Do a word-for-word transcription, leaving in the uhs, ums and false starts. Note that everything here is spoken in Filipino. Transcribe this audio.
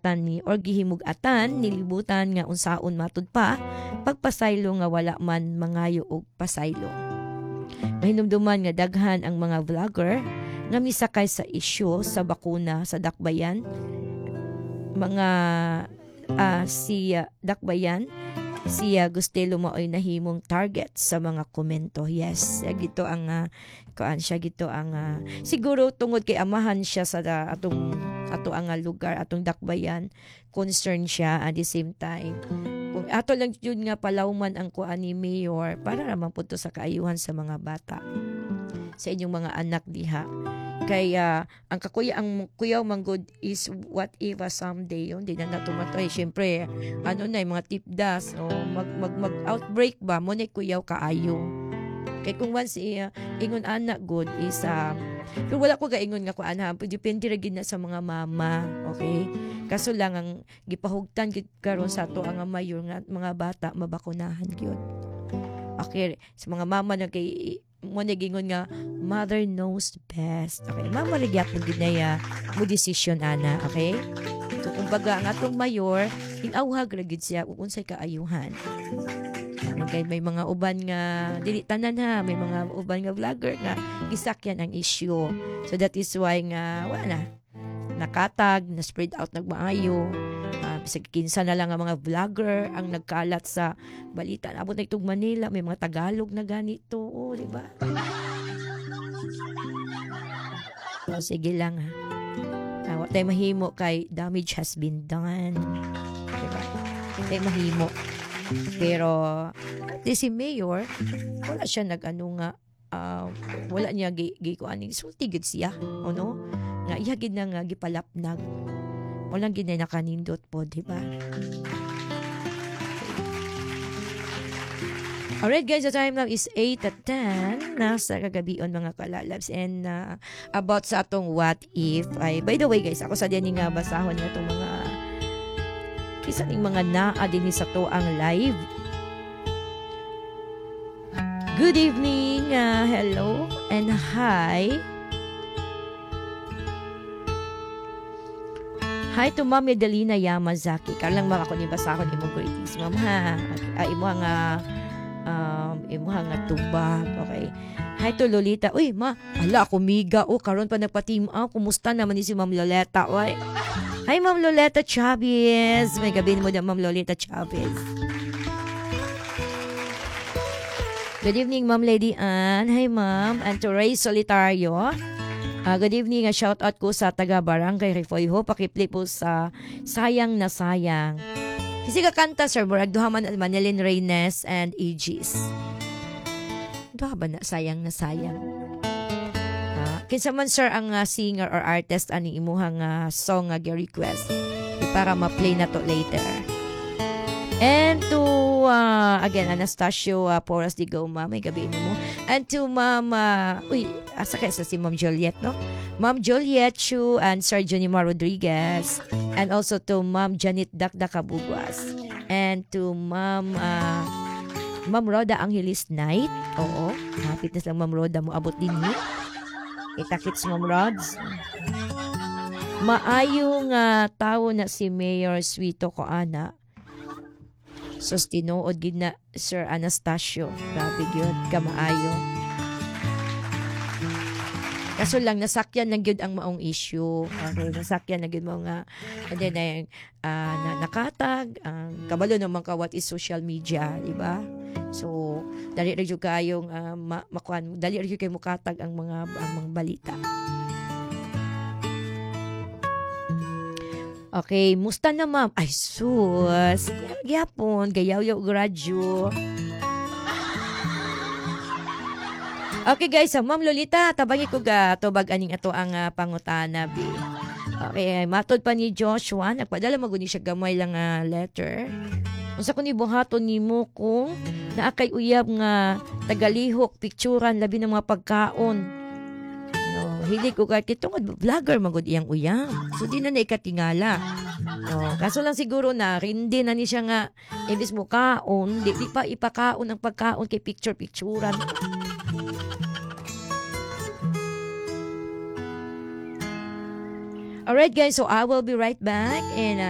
gihimug-atan ni or gihimug-atan nilibutan nga unsaon matud pa pagpasaylo nga wala man mangayo og pasaylo. Mahinumduman nga daghan ang mga vlogger nga misakay sa isyu sa bakuna sa dakbayan. Mga uh, si uh, dakbayan si uh, Gustelo maoy nahimong target sa mga komento. Yes, gito ang uh, kuan siya gito ang uh, siguro tungod kay amahan siya sa uh, atong ato ang uh, lugar atong dakbayan, concern siya at the same time. Kung ato lang yun nga palawman ang kuan ni Mayor para naman punto sa kaayuhan sa mga bata, sa inyong mga anak diha. Kaya ang kakuya ang kuyaw manggod is what if uh, someday yun di na natumatay syempre ano na yung mga tipdas o mag, mag, mag outbreak ba mo na kuyaw kaayo. Kaya kung once uh, ingon anak good is uh, kung wala ko gaingon nga kuan ha depende ra gid na sa mga mama, okay? Kaso lang ang gipahugtan gid karon sa ato ang mayor nga mga bata mabakunahan gyud. Okay, sa mga mama na kay mo nagingon nga mother knows best. Okay, mama nagyap mo ginaya mo decision ana, okay? So kumbaga ang atong mayor inawhag ra gid siya ug unsay kaayuhan. Okay, may mga uban nga dili tanan ha, may mga uban nga vlogger nga gisakyan ang issue. So that is why nga wala nakatag, na spread out nagmaayo. Bisag kinsa na lang ang mga vlogger ang nagkalat sa balita. Abot na itong Manila, may mga Tagalog na ganito. Oh, di ba? So, sige lang ha. Uh, what tayo mahimo kay damage has been done. Di ba? What tayo mahimo. Pero, di si Mayor, wala siya nag-ano nga, uh, wala niya gikuan. Sulti gid siya. O no? Nga, ihagid na nga gipalapnag. Walang ginay nakanindot po, di ba? Alright guys, the time now is eight at ten. Nasa kagabion mga kalalabs. And uh, about sa atong what if, ay, by the way guys, ako sa diyan nga basahon nga itong mga isa ning mga naa din sa to ang live. Good evening, uh, hello, and hi. Hi to Ma'am Medalina Yamazaki. Karlang mga ko ni basahon imong greetings, Ma'am ha. Ay imo nga um imo nga tubag, okay. Hi to Lolita. Uy, ma, ala ako miga o karon pa nagpa-team up. Kumusta naman ni si Ma'am Loleta? Oy. Hi Ma'am Loleta Chavez. May gabi mo na Ma'am Loleta Chavez. Good evening Ma'am Lady Ann. Hi Ma'am. And to Ray Solitario. Uh, good evening, uh, shout out ko sa taga Barangay Refoyho. Pakiplay po sa Sayang na Sayang. Kasi kakanta sir, Borag Duhaman at Manilyn Reynes and Aegis. Duha ba na Sayang na Sayang? Uh, kinsa man sir ang uh, singer or artist ani imuhang uh, song nga uh, request para ma-play na to later. And to, uh, again, Anastasio uh, Porras de Goma, may gabi mo. And to Ma'am, uh, uy, asa kaya sa si Ma'am Juliet, no? Ma'am Juliet Chu and Sir Jonima Rodriguez. And also to Ma'am Janet Dakda Kabugwas. And to Ma'am, uh, Ma'am Roda Angelis Knight. Oo, hapit na lang Ma'am Roda mo abot din ni. Itakits Ma'am Rods. Maayong uh, tao na si Mayor Suito Coana. Sos tinuod gid na Sir Anastasio. Grabe gyud kamaayo. Kaso lang nasakyan lang gyud ang maong issue. Okay, nasakyan lang gyud mo nga and then uh, uh, na, nakatag ang uh, kabalo naman ka what is social media, di ba? So dali ra gyud kayong uh, ma- makuan, dali ra gyud kay mukatag ang mga ang mga balita. Okay, musta na ma'am? Ay, sus. Gyapon, gayaw-yaw gradyo. Okay guys, so, Ma'am Lolita, tabangi ko ga tubag aning ato ang uh, pangutana bi. Okay, matod pa ni Joshua, nagpadala maguni siya gamay lang uh, letter. Unsa kun ibuhaton nimo kung naa kay uyab nga tagalihok picturean labi ng mga pagkaon. Hilig ko kahit itong vlogger magod iyang uyang. So, di na naikatingala. No, kaso lang siguro na, rindi na ni siya nga, imbis mo kaon, di, di pa ipakaon ang pagkaon kay picture-picturean. Alright guys, so I will be right back and uh,